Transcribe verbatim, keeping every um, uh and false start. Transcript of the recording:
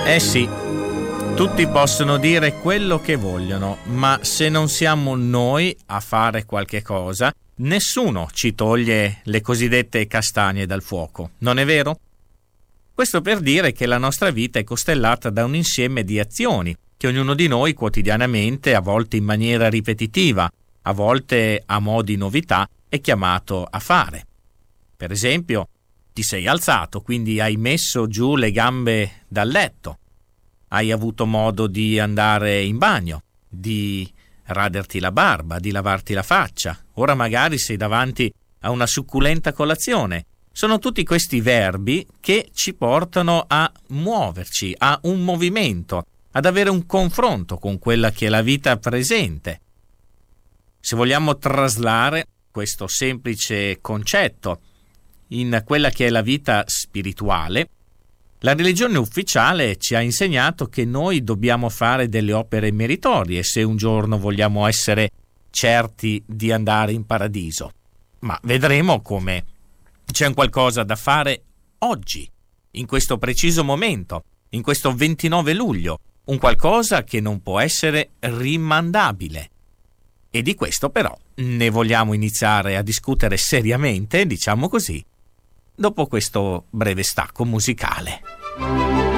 Eh sì, tutti possono dire quello che vogliono, ma se non siamo noi a fare qualche cosa, nessuno ci toglie le cosiddette castagne dal fuoco, non è vero? Questo per dire che la nostra vita è costellata da un insieme di azioni che ognuno di noi quotidianamente, a volte in maniera ripetitiva, a volte a mo' di novità, è chiamato a fare. Per esempio, ti sei alzato, quindi hai messo giù le gambe dal letto, hai avuto modo di andare in bagno, di raderti la barba, di lavarti la faccia, ora magari sei davanti a una succulenta colazione. Sono tutti questi verbi che ci portano a muoverci, a un movimento, ad avere un confronto con quella che è la vita presente. Se vogliamo traslare questo semplice concetto in quella che è la vita spirituale, la religione ufficiale ci ha insegnato che noi dobbiamo fare delle opere meritorie se un giorno vogliamo essere certi di andare in paradiso. Ma vedremo come c'è un qualcosa da fare oggi, in questo preciso momento, in questo ventinove luglio, un qualcosa che non può essere rimandabile. E di questo però ne vogliamo iniziare a discutere seriamente, diciamo così, dopo questo breve stacco musicale.